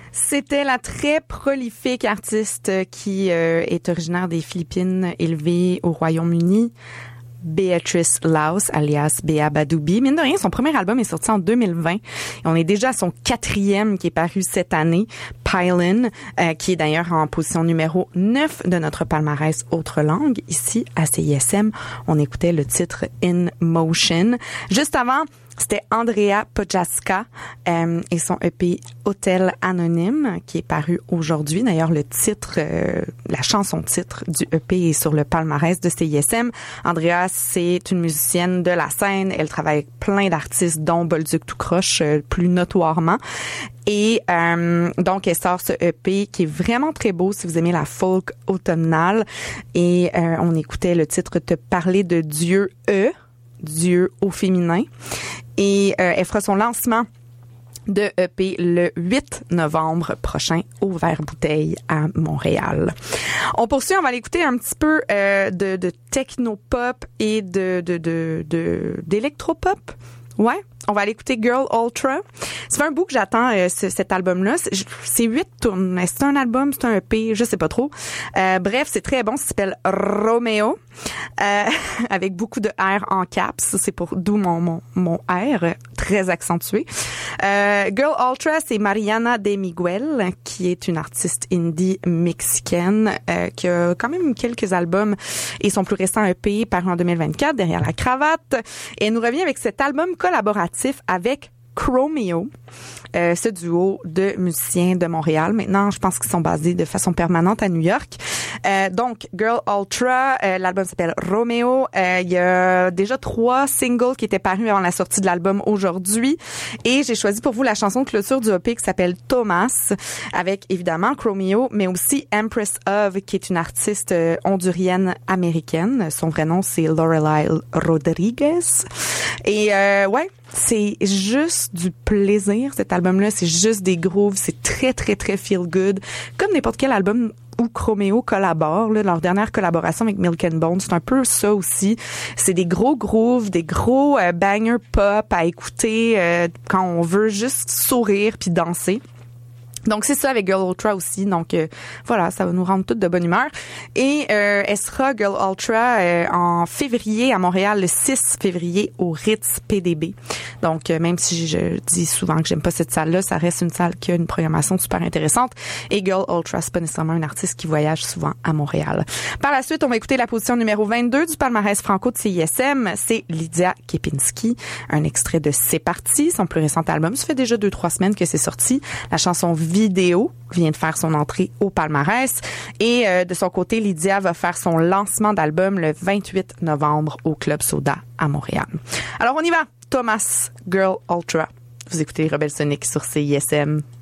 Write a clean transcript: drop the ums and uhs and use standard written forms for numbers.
C'était la très prolifique artiste qui est originaire des Philippines, élevée au Royaume-Uni, Beatrice Laus, alias Béa Badoubi. Mine de rien, son premier album est sorti en 2020. Et on est déjà à son 4e qui est paru cette année, Pylon, qui est d'ailleurs en position numéro 9 de notre palmarès autres langues. Ici, à CISM, on écoutait le titre In Motion. Juste avant, c'était Andrea Podjaska et son EP Hôtel Anonyme qui est paru aujourd'hui. D'ailleurs, le titre, la chanson titre du EP est sur le palmarès de CISM. Andrea, c'est une musicienne de la scène. Elle travaille avec plein d'artistes, dont Bolduc tout croche, plus notoirement. Et donc, elle sort ce EP qui est vraiment très beau si vous aimez la folk automnale. Et on écoutait le titre Te parler de Dieu Dieu au féminin. Et elle fera son lancement de EP le 8 novembre prochain au Vert-Bouteille à Montréal. On poursuit, on va aller écouter un petit peu de techno-pop et d'électro-pop. Ouais, on va aller écouter Girl Ultra. Ça fait un bout que j'attends cet album-là. C'est 8 tournes. C'est un album, c'est un EP, je sais pas trop. Bref, c'est très bon. Ça s'appelle Romeo. Avec beaucoup de R en caps. C'est pour d'où mon R très accentué. Girl Ultra, c'est Mariana de Miguel, qui est une artiste indie mexicaine qui a quand même quelques albums et son plus récent EP paru en 2024, Derrière la cravate. Et elle nous revient avec cet album collaboratif avec Chromeo, ce duo de musiciens de Montréal. Maintenant, je pense qu'ils sont basés de façon permanente à New York. Donc, Girl Ultra, l'album s'appelle Romeo. Il y a déjà 3 singles qui étaient parus avant la sortie de l'album aujourd'hui. Et j'ai choisi pour vous la chanson de clôture du EP qui s'appelle Thomas, avec évidemment Chromeo, mais aussi Empress of, qui est une artiste hondurienne américaine. Son vrai nom, c'est Lorelai Rodriguez. Et ouais, c'est juste du plaisir, cet album-là. C'est juste des grooves. C'est très, très, très feel good. Comme n'importe quel album où Chromeo collabore, là, leur dernière collaboration avec Milk and Bone, c'est un peu ça aussi. C'est des gros grooves, des gros bangers pop à écouter quand on veut juste sourire puis danser. Donc, c'est ça avec Girl Ultra aussi. Donc, voilà, ça va nous rendre toutes de bonne humeur. Et elle sera, Girl Ultra, en février à Montréal, le 6 février au Ritz PDB. Donc, même si je dis souvent que j'aime pas cette salle-là, ça reste une salle qui a une programmation super intéressante. Et Girl Ultra, c'est pas nécessairement un artiste qui voyage souvent à Montréal. Par la suite, on va écouter la position numéro 22 du palmarès franco de CISM. C'est Lydia Kepinski. Un extrait de C'est parti, son plus récent album. Ça fait déjà 2-3 semaines que c'est sorti. La chanson Vidéo vient de faire son entrée au palmarès. Et de son côté, Lydia va faire son lancement d'album le 28 novembre au Club Soda à Montréal. Alors, on y va. Thomas, Girl Ultra. Vous écoutez Rebelle Sonic sur CISM.